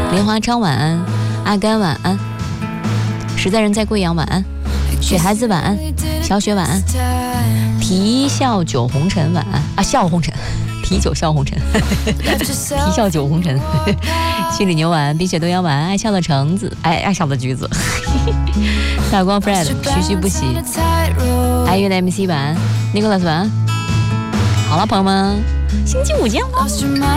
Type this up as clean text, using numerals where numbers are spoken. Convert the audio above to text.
莲花昌晚安，阿甘晚安，实在人在贵阳晚安，雪孩子晚安，小雪晚安，啼笑酒红尘晚安啊，笑红尘，提酒笑红尘，啼笑酒红尘，心里牛晚安，冰雪东阳晚安，爱笑的橙子，爱笑的橘子，大光 Fred 徐徐不息，爱乐的 MC 晚安 ，Nicholas 晚安。好了，朋友们，星期五见喽。